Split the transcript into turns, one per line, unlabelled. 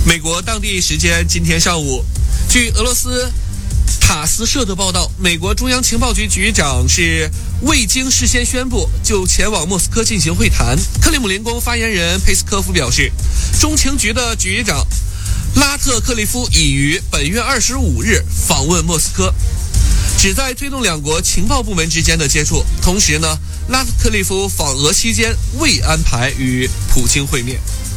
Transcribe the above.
美国当地时间今天上午，据俄罗斯塔斯社的报道，美国中央情报局局长是未经事先宣布就前往莫斯科进行会谈。克里姆林宫发言人佩斯科夫表示，中情局的局长拉特克利夫已于本月25日访问莫斯科，旨在推动两国情报部门之间的接触。同时呢，拉特克利夫访俄期间未安排与普京会面。